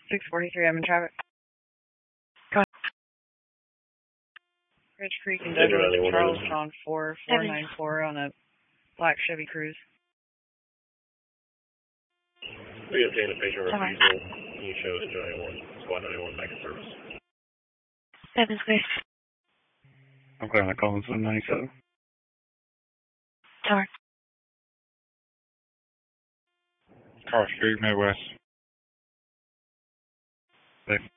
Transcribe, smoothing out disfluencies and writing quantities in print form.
643, I'm in traffic. Go ahead. Ridge Creek and Douglas, Charlestown 4494 on a black Chevy Cruze. We obtained a patient refusal. Can you show Engine 91, Squad 91 back in service? 7 clear. I'm glad I called 797. Tower. Car Street, Midwest. Safe.